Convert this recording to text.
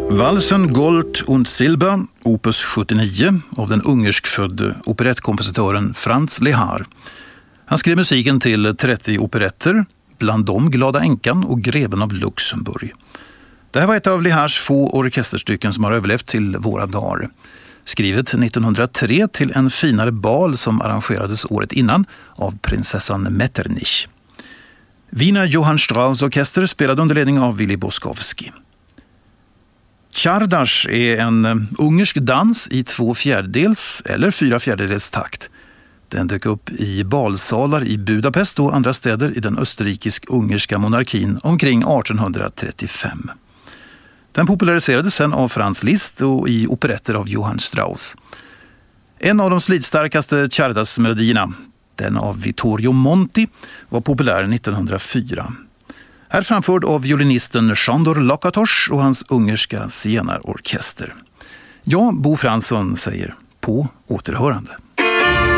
Valsen Gold und Silber, opus 79 av den ungerskfödde operettkompositören Franz Lehár. Han skrev musiken till 30 operetter, bland dem Glada änkan och Greven av Luxemburg. Det här var ett av Lehárs få orkesterstycken som har överlevt till våra dagar. Skrivet 1903 till en finare bal som arrangerades året innan av prinsessan Metternich. Wiener Johann Strauss orkester spelade under ledning av Willy Boskowski. Czardas är en ungersk dans i 2/4 eller 4/4 takt. Den dök upp i balsalar i Budapest och andra städer i den österrikisk-ungerska monarkin omkring 1835. Den populariserades sen av Franz Liszt och i operetter av Johann Strauss. En av de slitstarkaste Czardas-melodierna, den av Vittorio Monti, var populär 1904. Här framförd av violinisten Sándor Lakatos och hans ungerska zigenarorkester. Ja, Bo Fransson säger på återhörande.